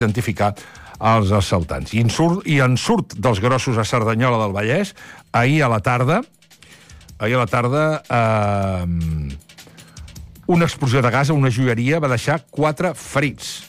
identificar els assaltants. I en surt dels grossos a Cerdanyola del Vallès ahir a la tarda una explosió de gas a una joieria va deixar 4 ferits.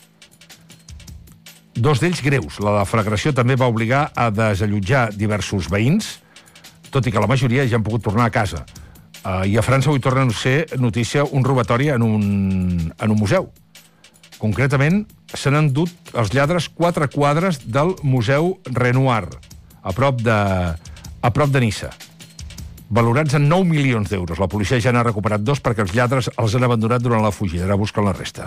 2 d'ells greus. La deflagració també va obligar a desallotjar diversos veïns, tot i que la majoria ja han pogut tornar a casa. I a França avui torna a ser notícia un robatori en un museu. Concretament, se n'han dut els lladres 4 quadres del Museu Renoir, a prop de Niça, valorats en 9 milions d'euros. La policia ja n'ha recuperat 2 perquè els lladres els han abandonat durant la fugida. Ara busquen la resta.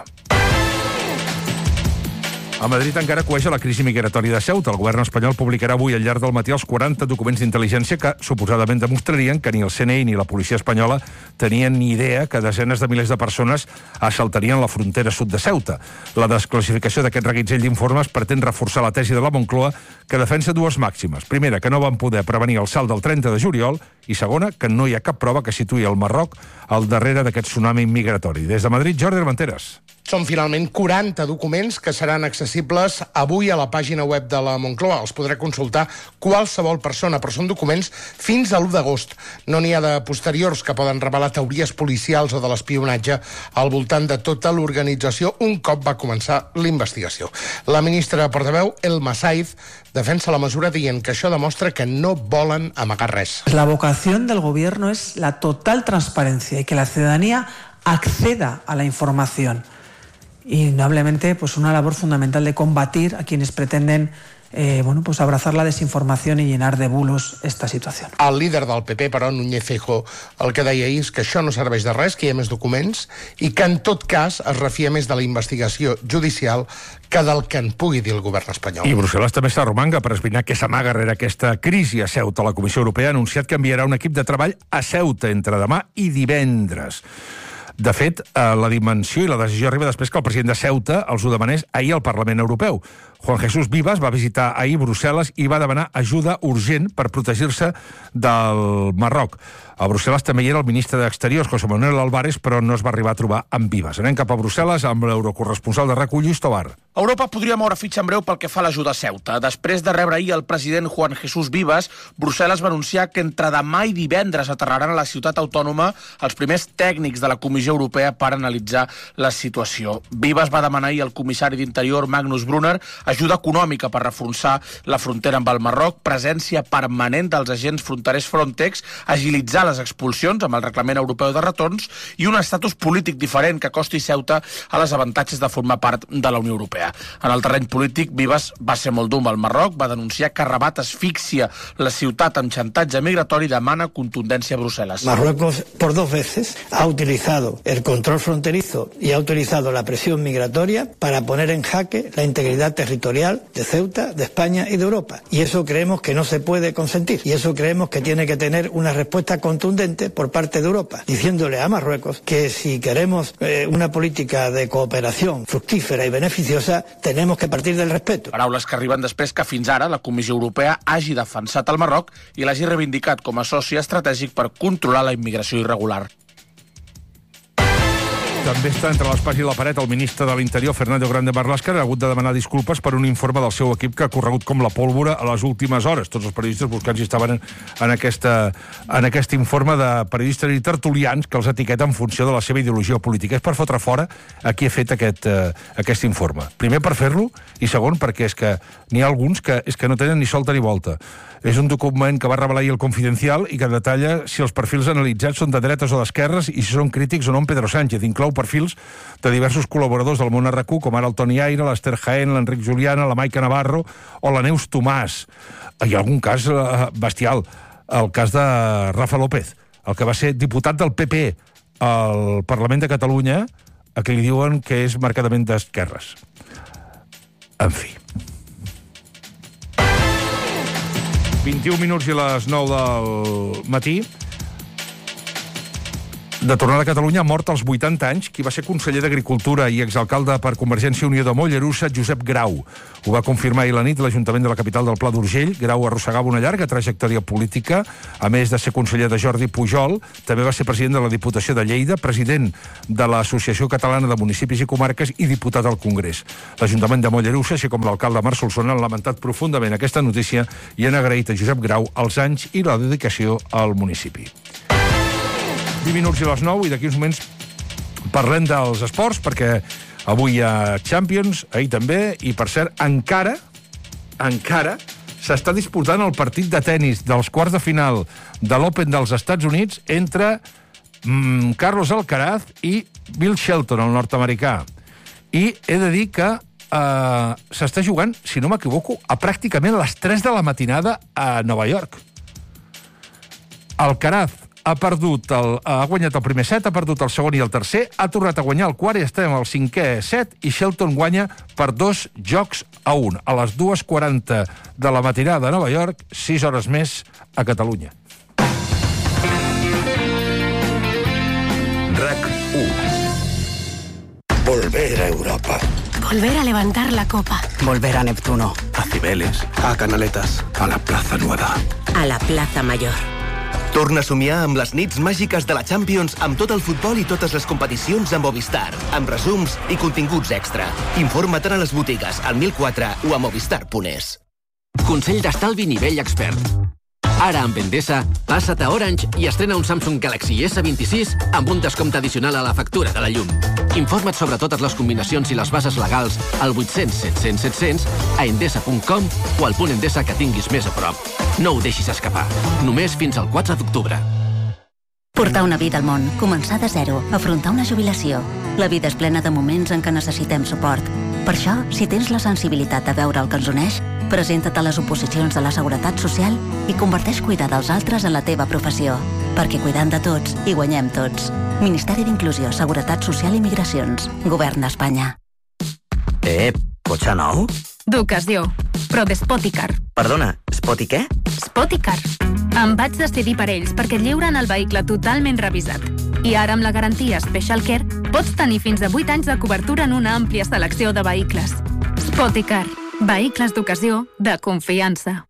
A Madrid encara cueja la crisi migratòria de Ceuta. El govern espanyol publicarà avui al llarg del matí els 40 documents d'intel·ligència que suposadament demostrarien que ni el CNI ni la policia espanyola tenien ni idea que desenes de milers de persones assaltarien la frontera sud de Ceuta. La desclassificació d'aquest reguitzell d'informes pretén reforçar la tesi de la Moncloa, que defensa 2 màximes. Primera, que no van poder prevenir el salt del 30 de juliol, i segona, que no hi ha cap prova que situï el Marroc al darrere d'aquest tsunami migratori. Des de Madrid, Jordi Armenteres. Són finalment 40 documents que seran accessibles avui a la pàgina web de la Moncloa. Els podrà consultar qualsevol persona, però són documents fins a l'1 d'agost. No n'hi ha de posteriors que poden revelar teories policials o de l'espionatge al voltant de tota l'organització un cop va començar l'investigació. La ministra portaveu, Elma Saiz, defensa la mesura dient que això demostra que no volen amagar res. La vocación del gobierno es la total transparencia y que la ciudadanía acceda a la información. Y indudablemente pues una labor fundamental de combatir a quienes pretenden abrazar la desinformación y llenar de bulos esta situación. El líder del PP, però, Núñez Feijóo, el que deia ahir és que això no serveix de res, que hi ha més documents, i que en tot cas es refia més de la investigació judicial que del que en pugui dir el govern espanyol. I Brussel·les també s'arromanga per esbrinar què s'amaga rere aquesta crisi a Ceuta. La Comissió Europea ha anunciat que enviarà un equip de treball a Ceuta entre demà i divendres. De fet, la dimensió i la decisió arriba després que el president de Ceuta els ho demanés ahir al Parlament Europeu. Juan Jesús Vivas va visitar ahir Brussel·les i va demanar ajuda urgent per protegir-se del Marroc. A Brussel·les també hi era el ministre d'Exteriors, José Manuel Álvarez, però no es va arribar a trobar amb Vivas. Anem cap a Brussel·les amb l'eurocorresponsal de RAC1, Lluís Tobar. Europa podria moure fitxa en breu pel que fa a l'ajuda a Ceuta. Després de rebre ahir el president Juan Jesús Vivas, Brussel·les va anunciar que entre demà i divendres aterraran a la ciutat autònoma els primers tècnics de la Comissió Europea per analitzar la situació. Vivas va demanar ahir al comissari d'Interior, Magnus Brunner, ajuda econòmica per reforçar la frontera amb el Marroc, presència permanent dels agents fronterers Frontex, agilitzar les expulsions amb el Reglament Europeu de Retorns i un estatus polític diferent que acosti Ceuta a les avantatges de formar part de la Unió Europea. En el terreny polític, Vivas va ser molt dur amb el Marroc, va denunciar que Rabat asfixia la ciutat amb xantatge migratori i demana contundència a Brussel·les. Marruecos, por 2 veces, ha utilizado el control fronterizo y ha utilizado la presión migratoria para poner en jaque la integridad territorial de Ceuta, de España y de Europa. Y eso creemos que no se puede consentir. Y eso creemos que tiene que tener una respuesta contundente por parte de Europa, diciéndole a Marruecos que si queremos una política de cooperación fructífera y beneficiosa, tenemos que partir del respeto. Paraules que arriben després que fins ara la Comissió Europea hagi defensat el Marroc i l'hagi reivindicat com a soci estratègic per controlar la immigració irregular. També està entre l'espasa i la paret el ministre de l'Interior, Fernando Grande Marlaska, ha hagut de demanar disculpes per un informe del seu equip que ha corregut com la pólvora a les últimes hores. Tots els periodistes buscant si estaven en aquest informe de periodistes i tertulians que els etiqueten en funció de la seva ideologia política. És per fotre fora a qui ha fet aquest informe. Primer, per fer-lo, i segon, perquè és que n'hi ha alguns que no tenen ni solta ni volta. És un document que va revelar ahir el Confidencial i que detalla si els perfils analitzats són de dretes o d'esquerres i si són crítics o no en Pedro Sánchez. Inclou perfils de diversos col·laboradors del món RAC1, com ara el Toni Aire, l'Ester Jaén, l'Enric Juliana, la Maica Navarro o la Neus Tomàs. Hi ha algun cas bestial, el cas de Rafa López, el que va ser diputat del PP al Parlament de Catalunya, a qui li diuen que és marcadament d'esquerres. En fi. 21 minuts i les 9 del matí. De tornada a Catalunya, mort als 80 anys, qui va ser conseller d'Agricultura i exalcalde per Convergència i Unió de Mollerussa, Josep Grau. Ho va confirmar ahir a la nit l'Ajuntament de la capital del Pla d'Urgell. Grau arrossegava una llarga trajectòria política. A més de ser conseller de Jordi Pujol, també va ser president de la Diputació de Lleida, president de l'Associació Catalana de Municipis i Comarques i diputat al Congrés. L'Ajuntament de Mollerussa, així com l'alcalde Marc Solsona, han lamentat profundament aquesta notícia i han agraït a Josep Grau els anys i la dedicació al municipi. 20 minuts i les 9, i d'aquí uns moments parlem dels esports, perquè avui hi ha Champions, ahir també, i per cert, encara s'està disputant el partit de tennis dels quarts de final de l'Open dels Estats Units entre Carlos Alcaraz i Bill Shelton, el nord-americà. I he de dir que s'està jugant, si no m'equivoco, a pràcticament les 3 de la matinada a Nova York. Alcaraz ha guanyat el primer set, ha perdut el segon i el tercer, ha tornat a guanyar el quart i estem al 5è set, i Shelton guanya per 2-1 a les 2:40 de la matinada a Nova York, 6 hores més a Catalunya. RAC 1. Volver a Europa. Volver a levantar la copa. Volver a Neptuno. A Cibeles. A Canaletas. A la Plaza Nueva. A la Plaza Mayor. Torna a somiar amb les nits màgiques de la Champions amb tot el futbol i totes les competicions a Movistar, amb resums i continguts extra. Informa't a les botigues, al 1004 o a movistar.es. Consell d'estalvi nivell expert. Ara amb Endesa, passa't a Orange i estrena un Samsung Galaxy S26 amb un descompte addicional a la factura de la llum. Informa't sobre totes les combinacions i les bases legals al 800 700 700 a endesa.com o al punt Endesa que tinguis més a prop. No ho deixis escapar. Només fins al 4 d'octubre. Portar una vida al món, començar de zero, afrontar una jubilació. La vida és plena de moments en què necessitem suport. Per això, si tens la sensibilitat de veure el que ens uneix, presenta't a les oposicions de la Seguretat Social i converteix cuidar dels altres en la teva professió. Perquè cuidant de tots, hi guanyem tots. Ministeri d'Inclusió, Seguretat Social i Migracions. Govern d'Espanya. Cotxe nou? D'ocasió, però de Spoticar. Perdona, Spoti què? Spoticar. Em vaig decidir per ells perquè et lliuren el vehicle totalment revisat. I ara amb la garantia Special Care pots tenir fins a 8 anys de cobertura en una àmplia selecció de vehicles. Spoticar. Vehicles d'ocasió de confiança.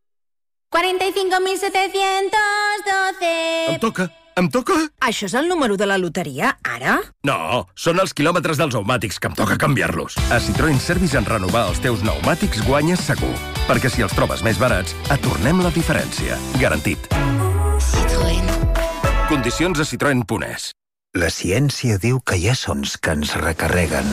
45.712. Em toca? Això és el número de la loteria, ara? No, són els quilòmetres dels pneumàtics, que em toca canviar-los. A Citroën Service, en renovar els teus pneumàtics guanyes segur. Perquè si els trobes més barats, et tornem la diferència. Garantit. Citroën. Condicions a citroen.es. La ciència diu que hi ha sons que ens recarreguen.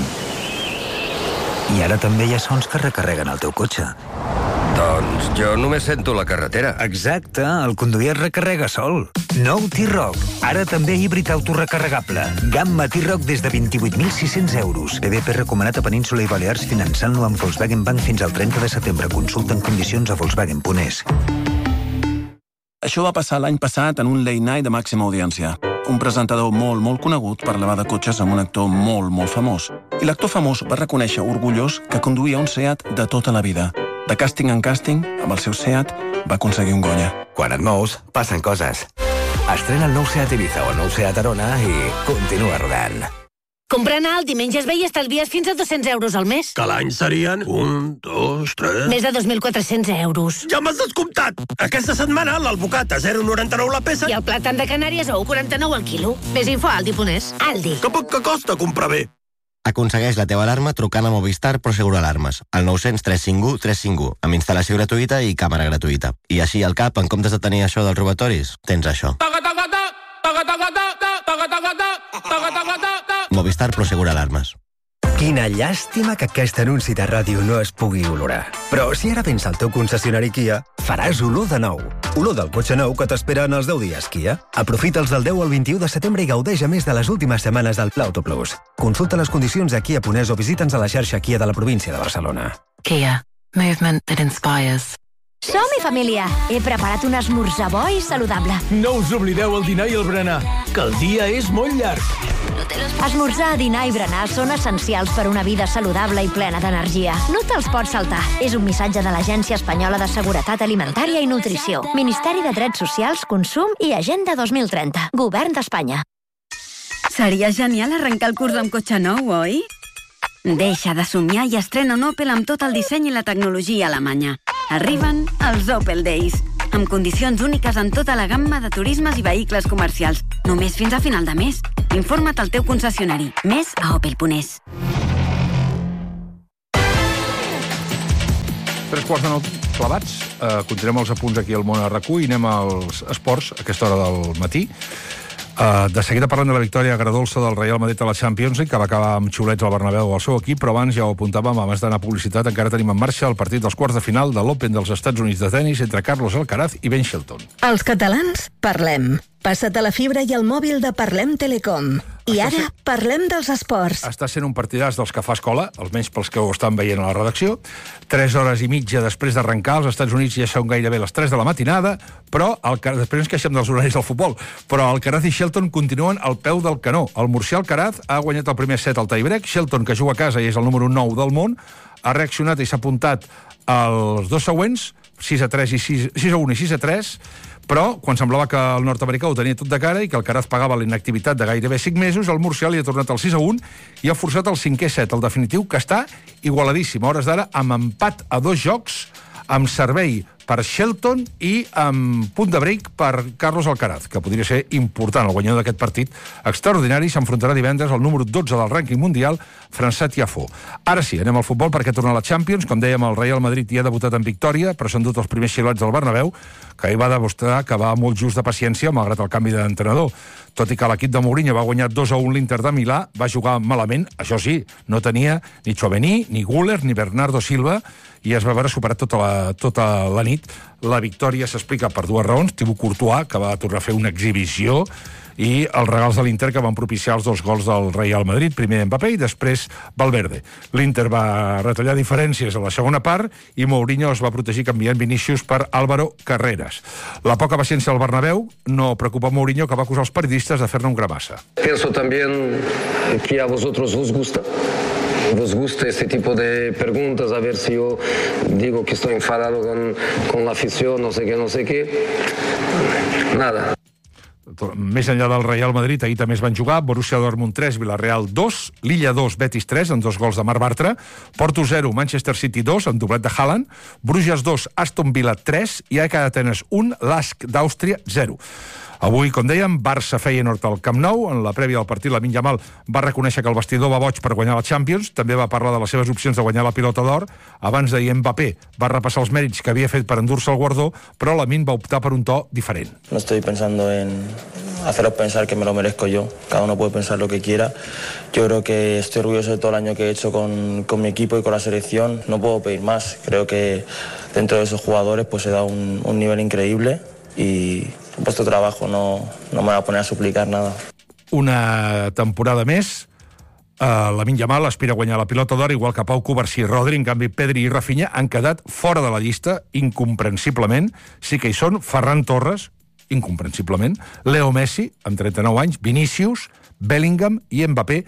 I ara també hi ha sons que recarreguen el teu cotxe. Doncs jo només sento la carretera. Exacte, el conduir es recarrega sol. Nou T-Roc, ara també híbrid autorecarregable. Gamma T-Roc des de 28.600 euros. BBP recomanat a Península i Balears finançant-lo amb Volkswagen Bank fins al 30 de setembre. Consulta en condicions a Volkswagen.es. Això va passar l'any passat en un late night de màxima audiència. Un presentador molt conegut parlava de cotxes amb un actor molt famós. I l'actor famós va reconèixer orgullós que conduïa un Seat de tota la vida. De càsting en càsting, amb el seu Seat, va aconseguir un Goya. Quan et mous, passen coses. Estrena el nou Seat Ibiza o el nou Seat Arona i continua rodant. Comprant alt, dimenges ve i estalvies fins a 200 euros al mes. Que l'any serien 1, 2, 3... Més de 2.400 euros. Ja m'has descomptat! Aquesta setmana l'alvocat a 0,99 la peça... I el plàtan de Canàries a 1,49 al quilo. Més info a Aldi.es. Aldi. Que poc que costa comprar bé. Aconsegueix la teva alarma trucant a Movistar Prosegur Alarmes, al 900 351 351, amb instal·lació gratuïta i càmera gratuïta. I així al cap, en comptes de tenir això dels robatoris, tens això. Movistar Prosegur Alarmes. Quina llàstima que aquest anunci de ràdio no es pugui olorar. Però si ara vens al teu concessionari Kia, faràs olor de nou. Olor del cotxe nou que t'espera en els 10 dies Kia. Aprofita'ls del 10 al 21 de setembre i gaudeix a més de les últimes setmanes del Pla Auto Plus. Consulta les condicions a Kia.es o visita'ns a la xarxa Kia de la província de Barcelona. Kia. Movement that inspires. Som-hi, família! He preparat un esmorzar bo i saludable. No us oblideu el dinar i el berenar, que el dia és molt llarg. Esmorzar, dinar i berenar són essencials per una vida saludable i plena d'energia. No te'ls pots saltar. És un missatge de l'Agència Espanyola de Seguretat Alimentària i Nutrició. Ministeri de Drets Socials, Consum i Agenda 2030. Govern d'Espanya. Seria genial arrencar el curs amb cotxe nou, oi? Deixa de somiar i estrena un Opel amb tot el disseny i la tecnologia alemanya. Arriben els Opel Days, amb condicions úniques en tota la gamma de turismes i vehicles comercials. Només fins a final de mes. Informa't al teu concessionari. Més a Opel.es. 3:45 clavats. Continuem els apunts aquí al món a RAC1 i anem als esports a aquesta hora del matí. De seguida parlem de la victòria agradolça del Real Madrid a la Champions League, que va acabar amb xiulets al Bernabéu al seu equip, però abans ja ho apuntàvem, abans d'anar a publicitat, encara tenim en marxa el partit dels quarts de final de l'Open dels Estats Units de tenis entre Carlos Alcaraz i Ben Shelton. Els catalans parlem. Passa't a la fibra i al mòbil de Parlem Telecom. I ara parlem dels esports. Està sent un partidàs dels que fa escola, almenys pels que ho estan veient a la redacció. 3 hores i mitja després d'arrencar, als Estats Units ja són gairebé les 3 de la matinada, però després ens queixem dels horaris del futbol, però Alcaraz i Shelton continuen al peu del canó. El murcià Alcaraz ha guanyat el primer set al tie-break. Shelton, que juga a casa i és el número 9 del món, ha reaccionat i s'ha apuntat als dos següents, 6-3 i 6-1 i 6-3, però quan semblava que el nord-americà ho tenia tot de cara i que Alcaraz pagava la inactivitat de gairebé 5 mesos, el murcià li ha tornat al 6-1 i ha forçat el 5è set, el definitiu, que està igualadíssim. A hores d'ara, amb empat a 2 jocs, amb servei per Shelton i amb punt de break per Carlos Alcaraz, que podria ser important. El guanyador d'aquest partit extraordinari s'enfrontarà divendres al número 12 del rànquing mundial, François Tiafoe. Ara sí, anem al futbol perquè torna a la Champions. Com dèiem, el Real Madrid hi ha debutat en victòria, però s'han dut els primers xiulets del Bernabéu, que hi va demostrar que va molt just de paciència, malgrat el canvi d'entrenador. Tot i que l'equip de Mourinho va guanyar 2-1 l'Inter de Milà, va jugar malament, això sí, no tenia ni Tchouaméni, ni Güler, ni Bernardo Silva, i es va veure superat tota la nit. La victòria s'explica per 2 raons. Thibaut Courtois, que va tornar a fer una exhibició, i els regals de l'Inter, que van propiciar els 2 gols del Real Madrid, primer Mbappé i després Valverde. L'Inter va retallar diferències a la segona part i Mourinho es va protegir canviant Vinícius per Álvaro Carreras. La poca paciència del Bernabéu no preocupa a Mourinho, que va acusar els periodistes de fer-ne un gramassa. Penso también que a vosotros os gusta este tipo de preguntas, a ver si yo digo que estoy enfadado con la afición, no sé qué. Nada. Més enllà del Real Madrid, ahir també es van jugar Borussia Dortmund 3, Villarreal 2, Lilla 2, Betis 3, amb 2 gols de Marc Bartra, Porto 0, Manchester City 2, amb doblet de Haaland, Bruges 2, Aston Villa 3 i AEK Atenes 1, Lask d'Àustria 0. Avui, com dèiem, Barça-Feyenoord al Camp Nou. En la prèvia del partit, Lamine Yamal va reconèixer que el vestidor va boig per guanyar la Champions. També va parlar de les seves opcions de guanyar la Pilota d'Or. Abans d'ahir, Mbappé va repassar els mèrits que havia fet per endur-se el guardó, però Lamine va optar per un to diferent. No estoy pensando en haceros pensar que me lo merezco yo. Cada uno puede pensar lo que quiera. Yo creo que estoy orgulloso de todo el año que he hecho con mi equipo y con la selección. No puedo pedir más. Creo que dentro de esos jugadores pues se da un nivel increíble y vuestro trabajo no me va a poner a suplicar nada. Una temporada més, Lamine Yamal aspira a guanyar la Pilota d'Or, igual que Pau Cubarsí i Rodri. En canvi, Pedri i Rafinha han quedat fora de la llista, incomprensiblement. Sí que hi són Ferran Torres, incomprensiblement, Leo Messi, amb 39 anys, Vinícius, Bellingham i Mbappé,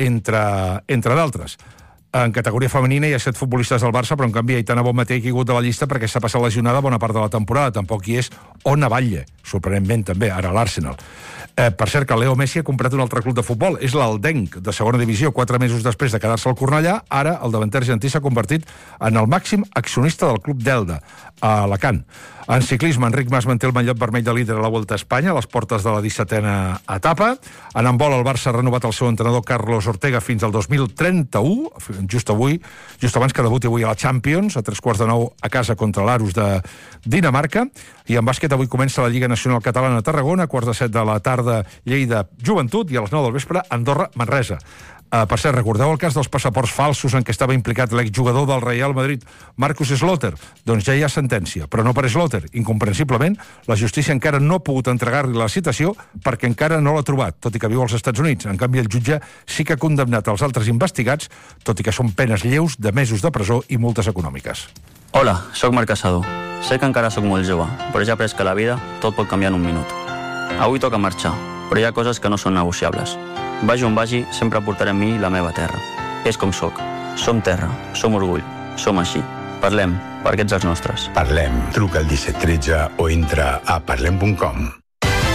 entre d'altres. En categoria femenina hi ha 7 futbolistes del Barça, però en canvi Aitana Bonmatí ha caigut de la llista perquè s'ha passat lesionada bona part de la temporada. Tampoc hi és Ona Batlle, sorprenentment també, ara a l'Arsenal. Per cert, que Leo Messi ha comprat un altre club de futbol, és l'Aldenc, de segona divisió, 4 mesos després de quedar-se al Cornellà. Ara el davanter argentí s'ha convertit en el màxim accionista del club d'Elda, a Alacant. En ciclisme, Enric Mas manté el mallot vermell de líder a la Vuelta a Espanya, a les portes de la 17a etapa. En handbol, el Barça ha renovat el seu entrenador Carlos Ortega fins al 2031, just abans que debuti avui a la Champions, a 8:45 a casa contra l'Arus de Dinamarca. I en bàsquet, avui comença la Lliga Nacional Catalana a Tarragona, a 7:15 de la tarda Lleida Joventut i a les 9 del vespre Andorra Manresa. Per cert, recordeu el cas dels passaports falsos en què estava implicat l'exjugador del Real Madrid, Marcus Slaughter? Doncs ja hi ha sentència, però no per Slaughter. Incomprensiblement, la justícia encara no ha pogut entregar-li la citació perquè encara no l'ha trobat, tot i que viu als Estats Units. En canvi, el jutge sí que ha condemnat els altres investigats, tot i que són penes lleus de mesos de presó i multes econòmiques. Hola, sóc Marc Casado. Sé que encara sóc molt jove, però ja he après que la vida tot pot canviar en un minut. Avui toca marxar, però hi ha coses que no són negociables. Vagi on vagi, sempre portaré amb mi la meva terra. És com soc. Som terra, som orgull, som així. Parlem, perquè ets els nostres. Parlem. Truca al 1713 o entra a parlem.com.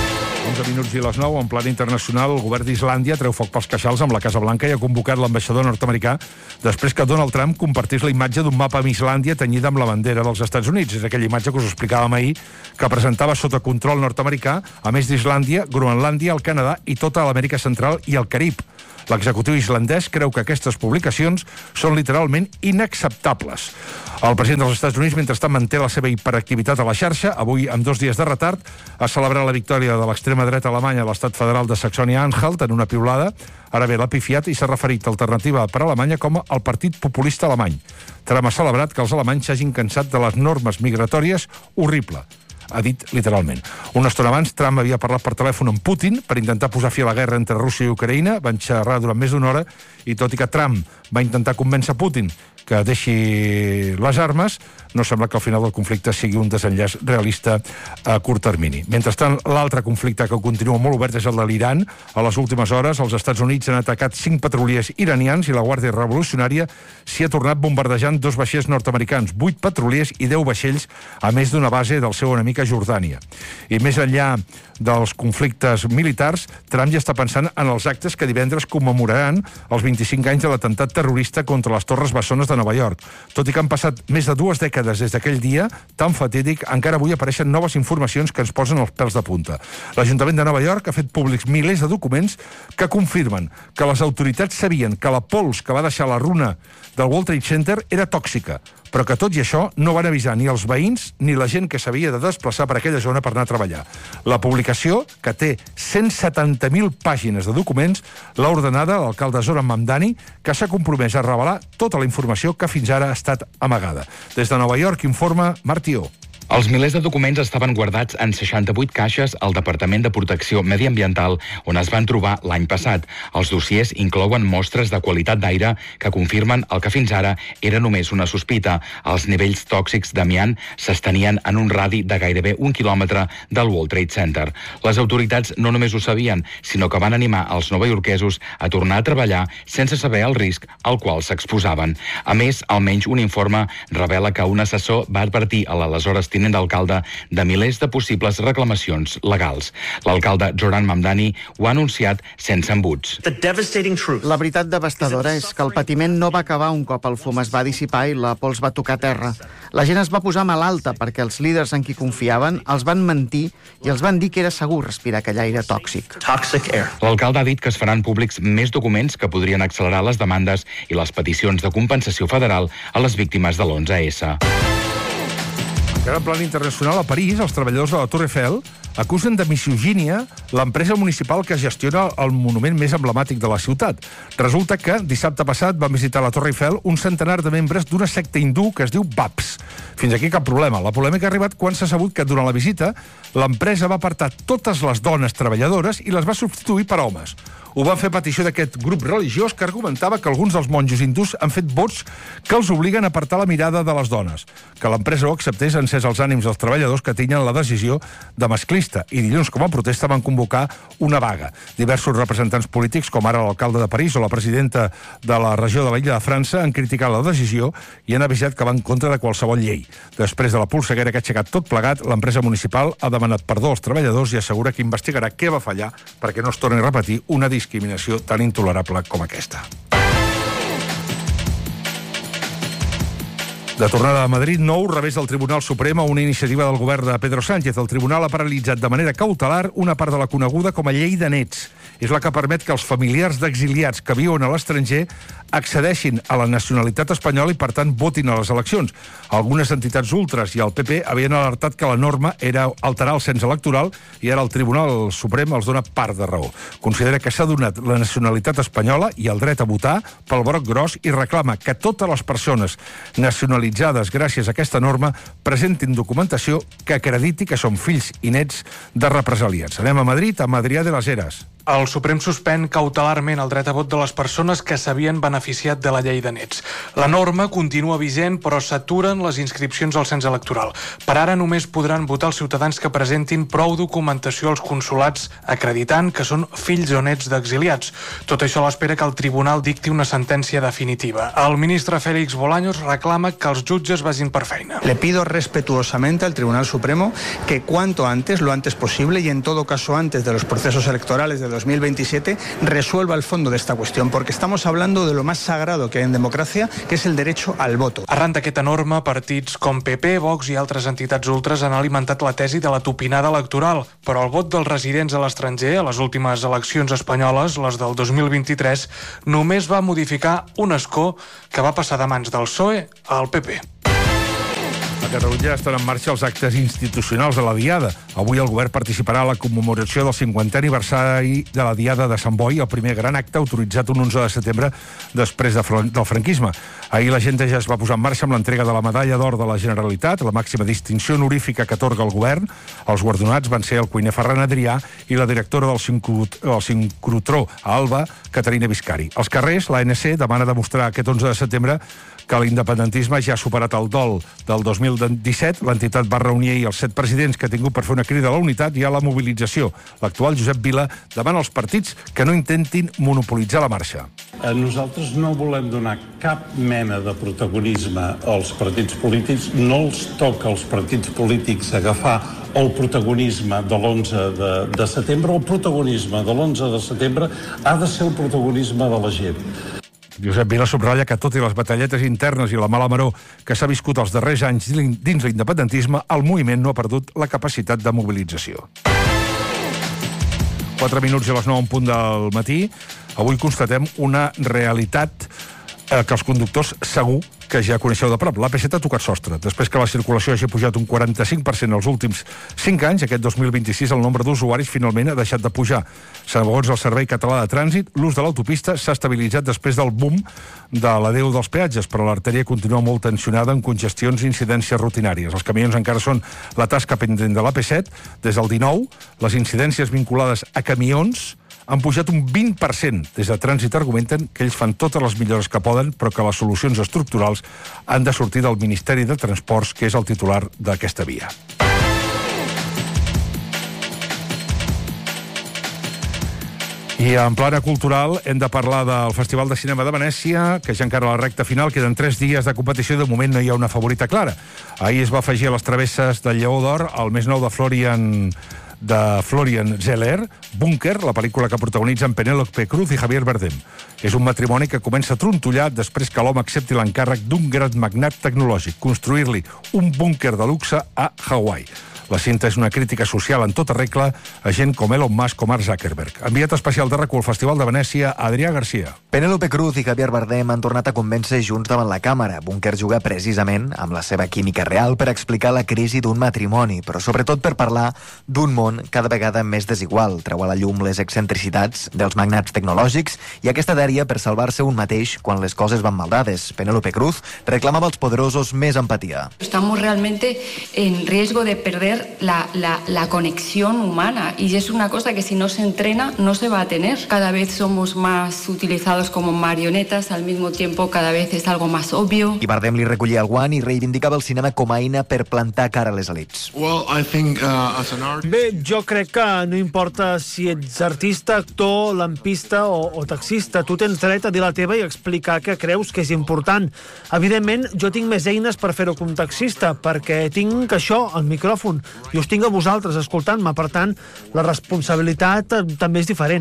11 minuts i les 9, en plan internacional, el govern d'Islàndia treu foc pels queixals amb la Casa Blanca i ha convocat l'ambaixador nord-americà després que Donald Trump compartís la imatge d'un mapa amb Islàndia tenyida amb la bandera dels Estats Units. És aquella imatge que us explicàvem ahir, que presentava sota control nord-americà, a més d'Islàndia, Groenlàndia, el Canadà i tota l'Amèrica Central i el Carib. L'executiu islandès creu que aquestes publicacions són literalment inacceptables. El president dels Estats Units, mentrestant, manté la seva hiperactivitat a la xarxa. Avui, amb 2 dies de retard, ha celebrat la victòria de l'extrema dreta alemanya a l'estat federal de Saxònia-Anhalt en una piulada. Ara bé, l'ha pifiat i s'ha referit a Alternativa per Alemanya com el partit populista alemany. Trump ha celebrat que els alemanys s'hagin cansat de les normes migratòries horrible. Ha dit literalment. Una estona abans, Trump havia parlat per telèfon amb Putin per intentar posar fi a la guerra entre Rússia i Ucraïna. Van xerrar durant més d'una hora i tot i que Trump va intentar convèncer Putin que deixi les armes, no sembla que al final del conflicte sigui un desenllaç realista a curt termini. Mentrestant, l'altre conflicte que continua molt obert és el de l'Iran. A les últimes hores, els Estats Units han atacat 5 petroliers iranians i la Guàrdia Revolucionària s'hi ha tornat bombardejant 2 vaixells nord-americans, 8 petroliers i 10 vaixells, a més d'una base del seu enemic a Jordània. I més enllà dels conflictes militars, Trump ja està pensant en els actes que divendres commemoraran els 25 anys de l'atemptat terrorista contra les Torres Bessones de Nova York. Tot i que han passat més de 2 dècades des d'aquell dia, tan fatídic, encara avui apareixen noves informacions que ens posen els pèls de punta. L'Ajuntament de Nova York ha fet públics milers de documents que confirmen que les autoritats sabien que la pols que va deixar la runa del World Trade Center era tòxica, però que tot i això no van avisar ni els veïns ni la gent que s'havia de desplaçar per aquella zona per anar a treballar. La publicació, que té 170.000 pàgines de documents, l'ha ordenada l'alcalde Zoran Mamdani, que s'ha compromès a revelar tota la informació que fins ara ha estat amagada. Des de Nova York informa Martió. Els milers de documents estaven guardats en 68 caixes al Departament de Protecció Mediambiental, on es van trobar l'any passat. Els dossiers inclouen mostres de qualitat d'aire que confirmen el que fins ara era només una sospita. Els nivells tòxics d'amiant s'estenien en un radi de gairebé 1 quilòmetre del World Trade Center. Les autoritats no només ho sabien, sinó que van animar els novaiorquesos a tornar a treballar sense saber el risc al qual s'exposaven. A més, almenys un informe revela que un assessor va advertir a l'aleshores tinent d'alcalde de milers de possibles reclamacions legals. L'alcalde Zoran Mamdani ho ha anunciat sense embuts. La veritat devastadora és que el patiment no va acabar un cop el fum es va dissipar i la pols va tocar terra. La gent es va posar malalta perquè els líders en qui confiaven els van mentir i els van dir que era segur respirar aquell aire tòxic. L'alcalde ha dit que es faran públics més documents que podrien accelerar les demandes i les peticions de compensació federal a les víctimes de l'11S. En plan internacional, a París, els treballadors de la Torre Eiffel acusen de misogínia l'empresa municipal que gestiona el monument més emblemàtic de la ciutat. Resulta que dissabte passat van visitar la Torre Eiffel un centenar de membres d'una secta hindú que es diu BAPS. Fins aquí cap problema. La polèmica ha arribat quan s'ha sabut que durant la visita l'empresa va apartar totes les dones treballadores i les va substituir per homes. Ho van fer a petició d'aquest grup religiós que argumentava que alguns dels monjos hindús han fet vots que els obliguen a apartar la mirada de les dones. Que l'empresa ho acceptés ha encès els ànims dels treballadors que tinyen la decisió de masclista i dilluns, com a protesta, van convocar una vaga. Diversos representants polítics, com ara l'alcalde de París o la presidenta de la regió de l'Illa de França, han criticat la decisió i han avisat que va en contra de qualsevol llei. Després de la polseguera que ha aixecat tot plegat, l'empresa municipal ha demanat perdó als treballadors i assegura que investigarà què va fallar perquè no es torni a repetir una discriminació tan intolerable com aquesta. De tornada a Madrid, nou revés del Tribunal Suprem a una iniciativa del govern de Pedro Sánchez. El tribunal ha paralitzat de manera cautelar una part de la coneguda com a llei de nets. És la que permet que els familiars d'exiliats que viuen a l'estranger accedeixin a la nacionalitat espanyola i, per tant, votin a les eleccions. Algunes entitats ultres i el PP havien alertat que la norma era alterar el cens electoral i ara el Tribunal Suprem els dona part de raó. Considera que s'ha donat la nacionalitat espanyola i el dret a votar pel broc gros i reclama que totes les persones nacionalitzades gràcies a aquesta norma presentin documentació que acrediti que són fills i nets de represaliats. Anem a Madrid, amb Adrià de les Heras. El Suprem suspèn cautelarment el dret a vot de les persones que s'havien beneficiat de la llei de nets. La norma continua vigent, però s'aturen les inscripcions al cens electoral. Per ara només podran votar els ciutadans que presentin prou documentació als consulats acreditant que són fills o nets d'exiliats. Tot això a l'espera que el tribunal dicti una sentència definitiva. El ministre Félix Bolaños reclama que els jutges vagin per feina. Le pido respetuosamente al Tribunal Supremo que cuanto antes, lo antes posible y en todo caso antes de los procesos electorales de 2027, resuelva el fondo de esta cuestión, porque estamos hablando de lo más sagrado que hay en democracia, que es el derecho al voto. Arran d'aquesta norma, partits com PP, Vox i altres entitats ultres han alimentat la tesi de la tupinada electoral, però el vot dels residents a l'estranger, a les últimes eleccions espanyoles, les del 2023, només va modificar un escó que va passar de mans del PSOE al PP. A Catalunya estan en marxa els actes institucionals de la Diada. Avui el govern participarà a la commemoració del 50è aniversari de la Diada de Sant Boi, el primer gran acte autoritzat un 11 de setembre després del franquisme. Ahir la gent ja es va posar en marxa amb l'entrega de la Medalla d'Or de la Generalitat, la màxima distinció honorífica que atorga el govern. Els guardonats van ser el cuiner Ferran Adrià i la directora del sincrotró a Alba, Caterina Viscari. Als carrers, l'ANC demana demostrar aquest 11 de setembre que l'independentisme ja ha superat el dol del 2017. L'entitat va reunir ahir els 7 presidents que ha tingut per fer una crida a la unitat i a la mobilització. L'actual Josep Vila demana als partits que no intentin monopolitzar la marxa. Nosaltres no volem donar cap mena de protagonisme als partits polítics. No els toca als partits polítics agafar el protagonisme de l'11 de setembre. El protagonisme de l'11 de setembre ha de ser el protagonisme de la gent. Josep Vila subratlla que tot i les batalletes internes i la mala maror que s'ha viscut els darrers anys dins l'independentisme, el moviment no ha perdut la capacitat de mobilització. 4 minuts i a les 9 en punt del matí. Avui constatem una realitat que els conductors segur que ja coneixeu de prop. L'AP7 ha tocat sostre. Després que la circulació hagi pujat un 45% els últims 5 anys, aquest 2026 el nombre d'usuaris finalment ha deixat de pujar. Segons el Servei Català de Trànsit, l'ús de l'autopista s'ha estabilitzat després del boom de l'adeu dels peatges, però l'artèria continua molt tensionada amb congestions i incidències rutinàries. Els camions encara són la tasca pendent de l'AP7. Des del 19, les incidències vinculades a camions han pujat un 20%. Des de Trànsit argumenten que ells fan totes les millores que poden, però que les solucions estructurals han de sortir del Ministeri de Transports, que és el titular d'aquesta via. I en plana cultural hem de parlar del Festival de Cinema de Venècia, que ja encara a la recta final, queden 3 dies de competició i de moment no hi ha una favorita clara. Ahir es va afegir a les travesses del Lleó d'Or el més nou de Florian Zeller, Búnker, la pel·lícula que protagonitzen Penélope Cruz i Javier Bardem. És un matrimoni que comença a trontollar després que l'home accepti l'encàrrec d'un gran magnat tecnològic, construir-li un búnquer de luxe a Hawaii. La cinta és una crítica social en tota regla a gent com Elon Musk o Mark Zuckerberg. Enviat especial de RAC1 al Festival de Venècia, Adrià Garcia. Penélope Cruz i Javier Bardem han tornat a convèncer junts davant la càmera. Búnker juga precisament amb la seva química real per explicar la crisi d'un matrimoni, però sobretot per parlar d'un món cada vegada més desigual. Treu a la llum les excentricitats dels magnats tecnològics i aquesta dèria per salvar-se un mateix quan les coses van mal dades. Penélope Cruz reclamava als poderosos més empatia. Estamos realmente en riesgo de perder la conexión humana y es una cosa que si no se entrena no se va a tener. Cada vez somos más utilizados como marionetas, al mismo tiempo cada vez es algo más obvio. I Bardem li recollia el guant i reivindicava el cinema com a eina per plantar cara a les elits. Bé, jo crec que no importa si ets artista, actor, lampista o taxista, tu tens dret a dir la teva i explicar què creus que és important. Evidentment, jo tinc més eines per fer-ho com taxista, perquè tinc això, el micròfon, i us tinc a vosaltres escoltant-me, per tant, la responsabilitat també és diferent.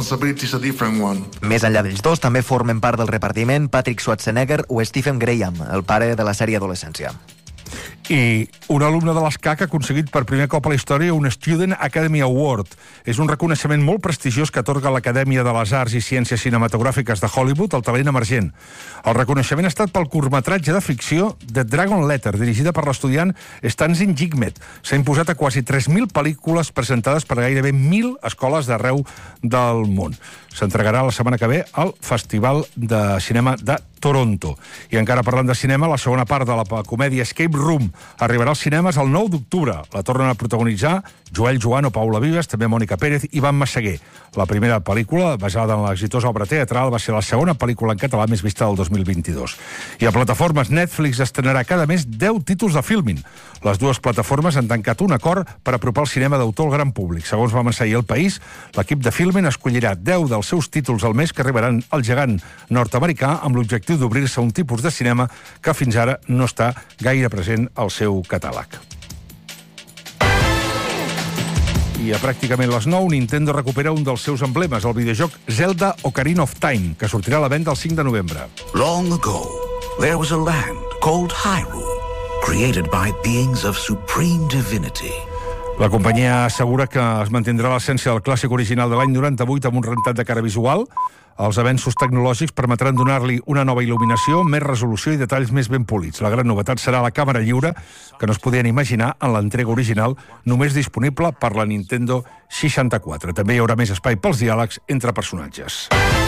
Més enllà d'ells dos, també formen part del repartiment Patrick Schwarzenegger o Stephen Graham, el pare de la sèrie Adolescència. I un alumne de l'ESCAC ha aconseguit per primer cop a la història un Student Academy Award. És un reconeixement molt prestigiós que atorga l'Acadèmia de les Arts i Ciències Cinematogràfiques de Hollywood al talent emergent. El reconeixement ha estat pel curtmetratge de ficció The Dragon Letter, dirigida per l'estudiant Stanzin Jigmet. S'ha imposat a quasi 3.000 pel·lícules presentades per gairebé 1.000 escoles d'arreu del món. S'entregarà la setmana que ve al Festival de Cinema de Toronto. I encara parlant de cinema, la segona part de la comèdia Escape Room arribarà als cinemes el 9 d'octubre. La tornen a protagonitzar Joel Joan o Paula Vives, també Mònica Pérez i Ivan Massaguer. La primera pel·lícula, basada en l'exitosa obra teatral, va ser la segona pel·lícula en català més vista del 2022. I a plataformes Netflix estrenarà cada mes 10 títols de Filmin. Les dues plataformes han tancat un acord per apropar el cinema d'autor al gran públic. Segons va avançar ahir El País, l'equip de Filmin escollirà 10 dels seus títols al mes que arribaran al gegant nord-americà amb l'objectiu d'obrir-se a un tipus de cinema que fins ara no està gaire present al seu catàleg. I a pràcticament les 9, Nintendo recupera un dels seus emblemes, el videojoc Zelda Ocarina of Time, que sortirà a la venda el 5 de novembre. Long ago, there was a land called Hyrule, created by beings of supreme divinity. La companyia assegura que es mantindrà l'essència del clàssic original de l'any 98 amb un rentat de cara visual. Els avenços tecnològics permetran donar-li una nova il·luminació, més resolució i detalls més ben polits. La gran novetat serà la càmera lliure, que no es podien imaginar en l'entrega original, només disponible per la Nintendo 64. També hi haurà més espai pels diàlegs entre personatges.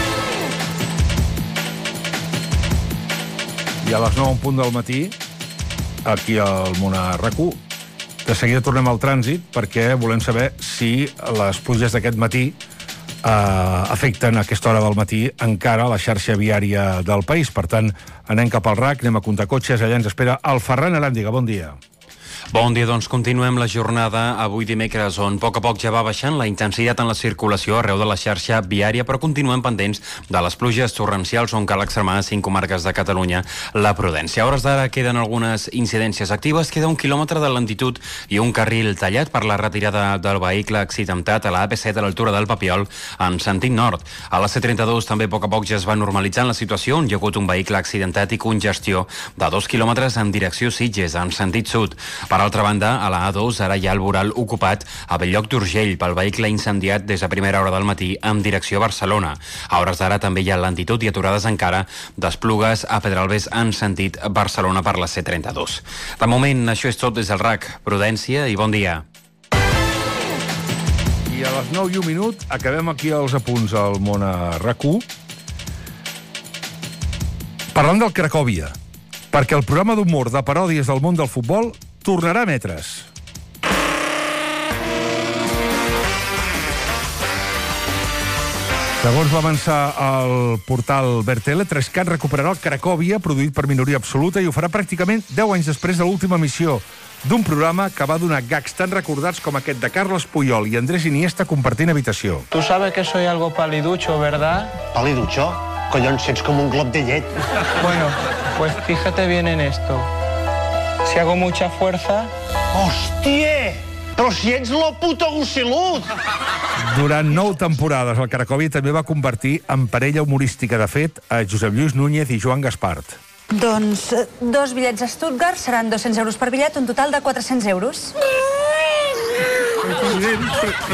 I a les 9 en punt del matí, aquí al Món a RAC1, de seguida tornem al trànsit perquè volem saber si les pluges d'aquest matí afecten a aquesta hora del matí encara la xarxa viària del país. Per tant, anem cap al RAC, anem a comptar cotxes, allà ens espera el Ferran Aràndiga. Bon dia. Bon dia, doncs continuem la jornada avui dimecres, on a poc ja va baixant la intensitat en la circulació arreu de la xarxa viària, però continuem pendents de les pluges torrencials on cal extremar a 5 comarques de Catalunya la prudència. A hores d'ara queden algunes incidències actives, queda 1 quilòmetre de lentitud i un carril tallat per la retirada del vehicle accidentat a la AP7 a l'altura del Papiol en sentit nord. A la C32 també a poc ja es va normalitzant la situació, on hi ha hagut un vehicle accidentat i congestió de 2 quilòmetres en direcció Sitges, en sentit sud. Per altra banda, a la A2 ara hi ha el voral ocupat a Bell-lloc d'Urgell pel vehicle incendiat des de primera hora del matí en direcció a Barcelona. A hores d'ara també hi ha lentitud i aturades encara d'Esplugues a Pedralbes en sentit Barcelona per la C32. De moment, això és tot des del RAC. Prudència i bon dia. I a les 9 i 1 minut acabem aquí els apunts al Món a RAC1 parlant del Cracòvia, perquè el programa d'humor de paròdies del món del futbol tornarà a emetre's. Segons va avançar el portal Bertele, 3CAT recuperarà el Cracòvia, produït per minoria absoluta, i ho farà pràcticament 10 anys després de l'última emissió d'un programa que va donar gags tan recordats com aquest de Carles Puyol i Andrés Iniesta compartint habitació. Tu sabes que soy algo paliducho, ¿verdad? ¿Paliducho? Collón, si ets com un glob de llet. Bueno, pues fíjate bien en esto. Si hago mucha fuerza... Hòstia! Però si ets lo puto gussilut! Durant 9 temporades, el Cracòvia també va convertir en parella humorística de fet a Josep Lluís Núñez i Joan Gaspart. Doncs 2 bitllets a Stuttgart seran 200 euros per bitllet, un total de 400 euros. President.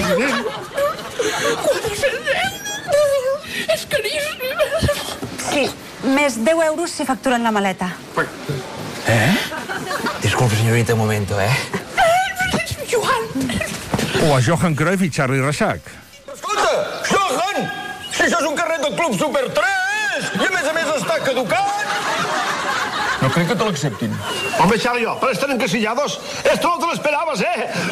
400 euros! És caríssim! Sí, més 10 euros si facturen la maleta. Disculpe, señorita, un momento, Joan! O a Johan Cruyff i Charlie Reixac. Escolta, Johan! Si això és un carret del Club Super 3! I a més està caducat! No crec que te l'acceptin. Hombre, Charlie, però estan encasillados. Esto no te l'esperaves,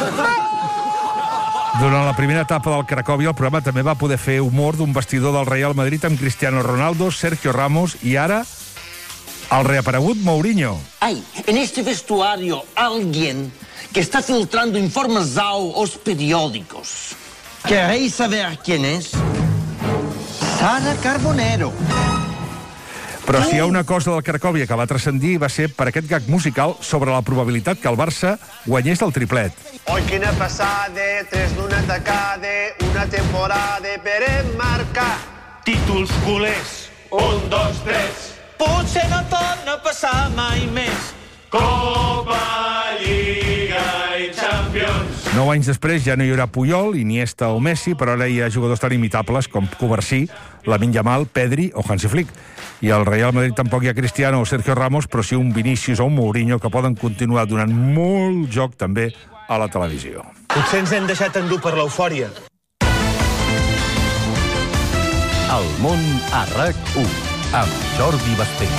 Durant la primera etapa del Cracòvia, el programa també va poder fer humor d'un vestidor del Real Madrid amb Cristiano Ronaldo, Sergio Ramos i ara el reaparegut Mourinho. Hay en este vestuario alguien que está filtrando informes a los periódicos. ¿Queréis saber quién es? Sara Carbonero. Però si hi ha una cosa del Cracòvia que va transcendir va ser per aquest gag musical sobre la probabilitat que el Barça guanyés el triplet. Oi, quina passada, 3 d'una tacada, una temporada per emmarcar. Títols culers. 1, 2, 3. Potser no torna a passar mai més. Copa, Lliga i Champions. 9 anys després ja no hi haurà Puyol, Iniesta o Messi, però ara hi ha jugadors tan imitables com Covarsí, Lamine Yamal, Pedri o Hansi Flick. I al Real Madrid tampoc hi ha Cristiano o Sergio Ramos, però sí un Vinícius o un Mourinho que poden continuar donant molt joc també a la televisió. Potser ens hem deixat endur per l'eufòria. El món a RAC1. amb Jordi Basté.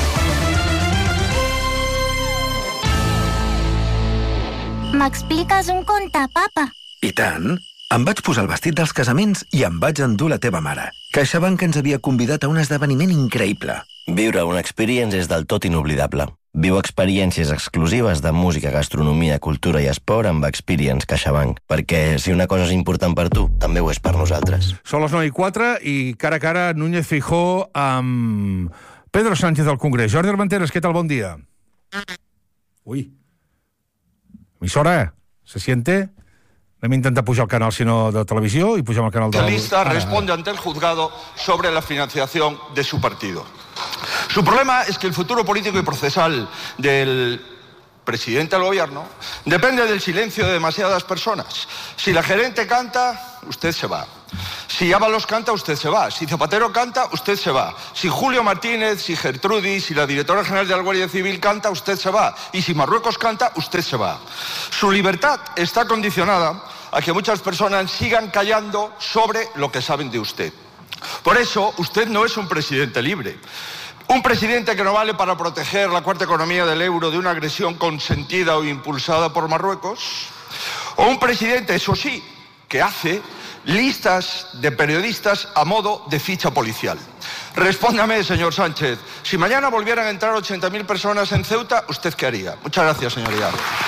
M'expliques un conte, papa? I tant. Em vaig posar el vestit dels casaments i em vaig endur la teva mare. CaixaBank ens havia convidat a un esdeveniment increïble. Viure una experience és del tot inoblidable. Viu experiències exclusives de música, gastronomia, cultura i esport amb Experience CaixaBank. Perquè si una cosa és important per tu, també ho és per nosaltres. Són les 9:04 i cara a cara Núñez Feijóo amb Pedro Sánchez del Congrés. Jordi Armenteres, què tal? Bon dia. Ui. Emissora, ¿se siente? Anem a intentar pujar el canal, si no, de televisió, y pujamos el canal de... La lista responde ante el juzgado sobre la financiación de su partido. Su problema es que el futuro político y procesal del presidente del gobierno depende del silencio de demasiadas personas. Si la gerente canta, usted se va. Si Ábalos canta, usted se va. Si Zapatero canta, usted se va. Si Julio Martínez, si Gertrudis, si la directora general de la Guardia Civil canta, usted se va. Y si Marruecos canta, usted se va. Su libertad está condicionada a que muchas personas sigan callando sobre lo que saben de usted. Por eso, usted no es un presidente libre. Un presidente que no vale para proteger la cuarta economía del euro de una agresión consentida o impulsada por Marruecos. O un presidente, eso sí, que hace listas de periodistas a modo de ficha policial. Respóndame, señor Sánchez, si mañana volvieran a entrar 80.000 personas en Ceuta, ¿usted qué haría? Muchas gracias, señoría.